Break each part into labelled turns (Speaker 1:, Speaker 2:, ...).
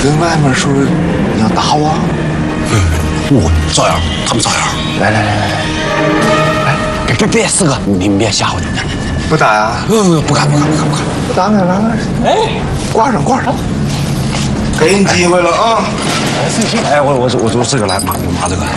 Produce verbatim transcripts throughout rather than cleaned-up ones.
Speaker 1: 跟外面说你要打我？
Speaker 2: 嗯，我照样，他们照样。
Speaker 1: 来来来来来，
Speaker 2: 哎，别别别，四哥，你别吓唬你。
Speaker 1: 不打呀？
Speaker 2: 不不敢不敢不敢不敢。
Speaker 1: 不打来来来，
Speaker 2: 哎，
Speaker 1: 挂上挂上，给你机会了啊！
Speaker 2: 哎，我我我我这个来，马马这个。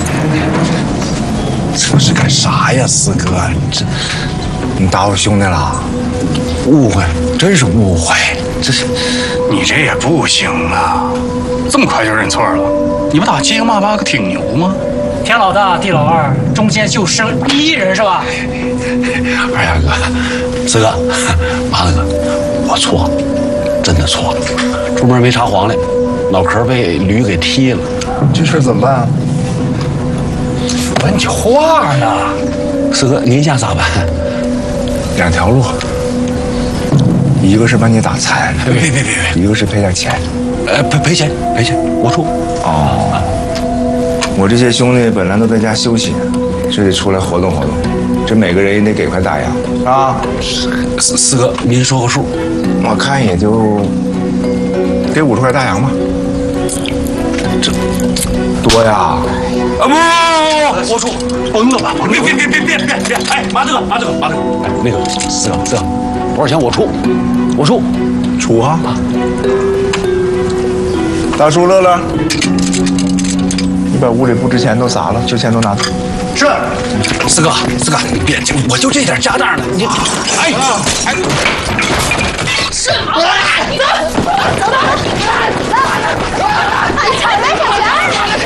Speaker 2: 这是干啥呀，四哥？这
Speaker 1: 你打我兄弟了？
Speaker 2: 误会，真是误会。这是
Speaker 3: 你这也不行啊，这么快就认错了？你不打街骂八个挺牛吗？
Speaker 4: 天老大地老二，中间就剩一人是吧？
Speaker 2: 二丫哥，四哥，马大哥，我错，真的错了。出门没插黄来，脑壳被驴给踢了。
Speaker 1: 这事怎么办啊？
Speaker 4: 问句话呢，
Speaker 2: 四哥，您想咋办？
Speaker 1: 两条路，一个是把你打残，
Speaker 2: 别别别别，
Speaker 1: 一个是赔点钱。
Speaker 2: 呃，赔赔钱赔钱，我出。
Speaker 1: 哦，我这些兄弟本来都在家休息，这得出来活动活动，这每个人也得给块大洋啊。
Speaker 2: 四四哥，您说个数。
Speaker 1: 我看也就给五十块大洋吧。这多呀？
Speaker 2: 啊不，我出，崩了吧？别别别别别别别！哎，马大哥，马大哥，马大哥，哎，那个四哥，四哥，多少钱我出？我出，
Speaker 1: 出啊！大叔乐乐，你把屋里不值钱都撒了，值钱都拿走。
Speaker 2: 是，四哥，四哥，你别，我就这点家当了，你，哎哎，
Speaker 5: 是，走，走吧，你踩没踩钱？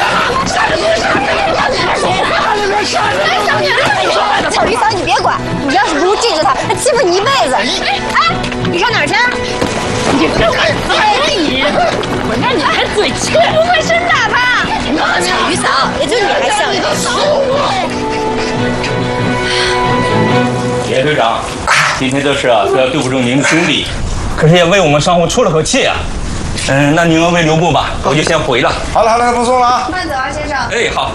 Speaker 5: 草鱼嫂，你别管，你要是不记着他，他欺负你一辈子。哎，你上哪儿去？你别看，哎你，我让你还嘴欠，不会真打吧？草鱼嫂，也就你还像样。
Speaker 6: 严队长，今天这事啊，虽然对不住您的兄弟，可是也为我们商户出了口气啊。嗯，那您为留步吧，我就先回了。
Speaker 1: 好了好了，不送了啊。
Speaker 5: 慢走啊，先生。
Speaker 6: 哎，好。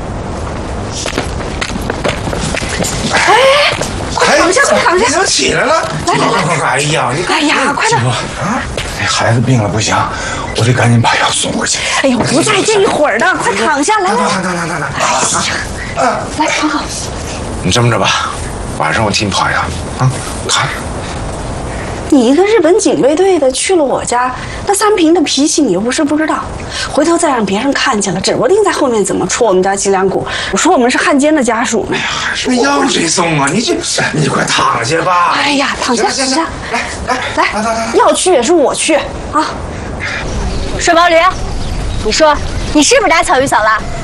Speaker 5: 哎，快躺下，快躺下！
Speaker 1: 你怎么起来了？
Speaker 5: 来来来！
Speaker 1: 哎呀，你
Speaker 5: 哎呀，快点！
Speaker 1: 啊！哎，孩子病了不行，我得赶紧把药送回去。
Speaker 5: 哎呦，不在这一会儿的，快躺下来来。
Speaker 1: 躺躺躺躺躺。
Speaker 5: 哎呀，来躺好。
Speaker 1: 你这么着吧，晚上我替你跑一趟啊，看。
Speaker 5: 你一个日本警卫队的去了我家，那三平的脾气你又不是不知道，回头再让别人看见了，指不定在后面怎么戳我们家脊梁骨。我说我们是汉奸的家属呢。
Speaker 1: 那药谁送啊？你这，你快躺下吧。
Speaker 5: 哎呀，躺下，躺下，
Speaker 1: 来来
Speaker 5: 来来来，要去也是我去啊。
Speaker 7: 水毛驴，你说你是不是打草鱼嫂了？